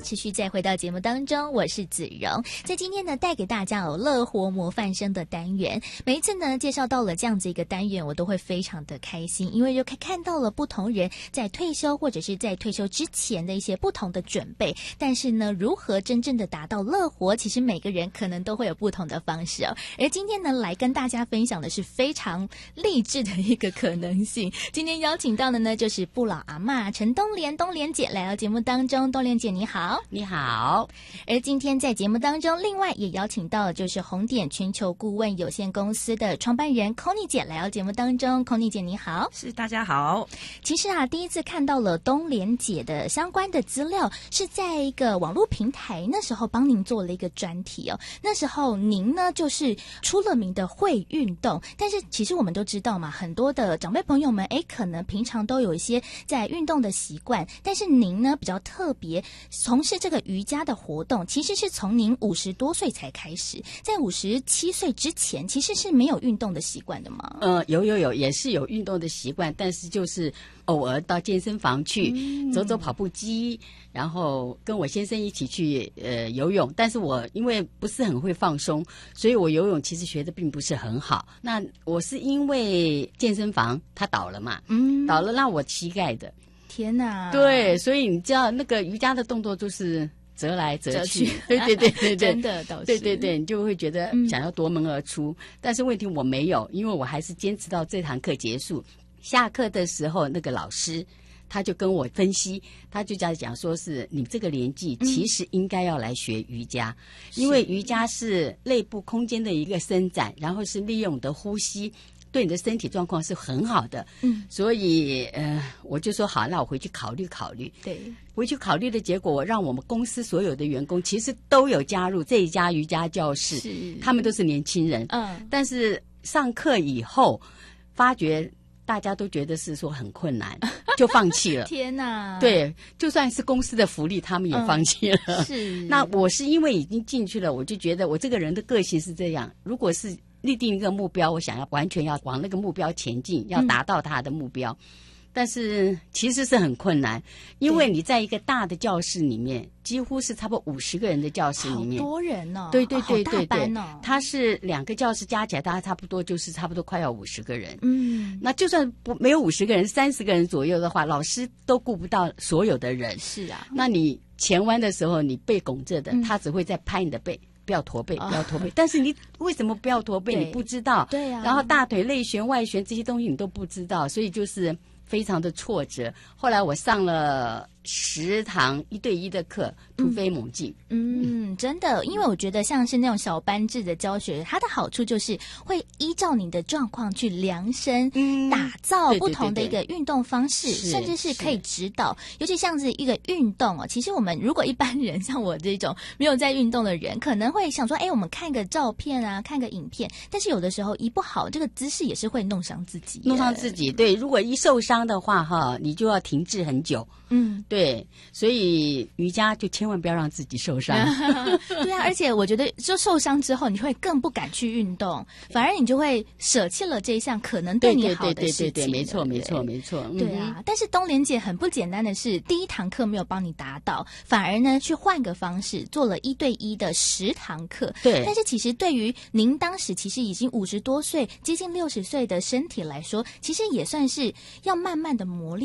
持续再回到节目当中，我是子荣。在今天呢，带给大家乐活模范生的单元。每一次呢，介绍到了这样子一个单元，我都会非常的开心，因为就看到了不同人在退休或者是在退休之前的一些不同的准备。但是呢，如何真正的达到乐活，其实每个人可能都会有不同的方式哦。而今天呢，来跟大家分享的是非常励志的一个可能性。今天邀请到的呢，就是不老阿嬷陈东莲姐来到节目当中。东莲姐你好。 你好。 而今天在节目当中，另外也邀请到的就是红点全球顾问有限公司的创办人 Connie 姐来到节目当中。Connie 姐你好。 是，大家好。 其实啊，第一次看到了东莲姐的相关的资料是在一个网络平台，那时候帮您做了一个专题哦。那时候您呢就是出了名的会运动，但是其实我们都知道嘛，很多的长辈朋友们可能平常都有一些在运动的习惯，但是您呢比较特别，从事这个瑜伽的活动其实是从您50多岁才开始，在57岁之前其实是没有运动的习惯的吗？ 有也是有运动的习惯，但是就是偶尔到健身房去走走跑步机，然后跟我先生一起去游泳。但是我因为不是很会放松，所以我游泳其实学的并不是很好。那我是因为健身房它倒了嘛，倒了让我膝盖的。 天哪！ 对，所以你知道那个瑜伽的动作就是折来折去，对， 真的倒是， 对，你就会觉得想要夺门而出。但是问题我没有，因为我还是坚持到这堂课结束。下课的时候，那个老师他就跟我分析，他就在讲说是你这个年纪其实应该要来学瑜伽，因为瑜伽是内部空间的一个伸展，然后是利用你的呼吸，对你的身体状况是很好的。所以我就说好，那我回去考虑考虑。 对， 回去考虑的结果，让我们公司所有的员工其实都有加入这一家瑜伽教室，他们都是年轻人。但是上课以后发觉大家都觉得是说很困难，就放弃了。 天哪！ 对，就算是公司的福利，他们也放弃了。 是。 那我是因为已经进去了，我就觉得我这个人的个性是这样，如果是立定一个目标，我想要完全要往那个目标前进，要达到他的目标。但是其实是很困难，因为你在一个大的教室里面，几乎是差不多50个人的教室里面， 好多人哦。 对， 好大班哦。 它是2个教室加起来，大概差不多快要50个人。那就算没有50个人，30个人左右的话，老师都顾不到所有的人。 是啊。 那你前弯的时候，你背拱着的，他只会在拍你的背。不要驼背，不要驼背。但是你为什么不要驼背？你不知道。 对啊。 然后大腿内旋、外旋这些东西你都不知道，所以就是非常的挫折。后来我上了10堂1对1的课，突飞猛进。 真的，因为我觉得像是那种小班制的教学，它的好处就是会依照你的状况去量身打造不同的一个运动方式，甚至是可以指导。尤其像是一个运动其实我们如果一般人像我这种没有在运动的人，可能会想说，我们看个照片啊，看个影片，但是有的时候一不好，这个姿势也是会弄伤自己。 对，如果一受伤的话你就要停滞很久。对，所以瑜伽就千万不要让自己受伤。 对啊，而且我觉得就受伤之后，你会更不敢去运动，反而你就会舍弃了这一项可能对你好的事情。 对，没错。 对啊，但是东莲姐很不简单的是，第1堂课没有帮你达到，反而呢去换个方式做了1对1的10堂课。 对， 但是其实对于您当时其实已经50多岁，接近60岁的身体来说，其实也算是要慢慢的磨砺。